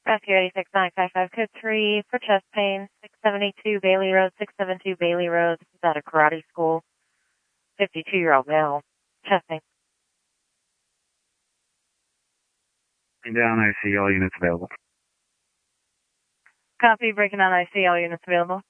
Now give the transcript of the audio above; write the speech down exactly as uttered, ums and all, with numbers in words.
Rescue eighty-six nine five five, code three for chest pain, six seventy-two Bailey Road, six seventy-two Bailey Road. This is at a karate school. fifty-two-year-old male, chest pain. Down, I see all units available. Copy, breaking down, I C, all units available.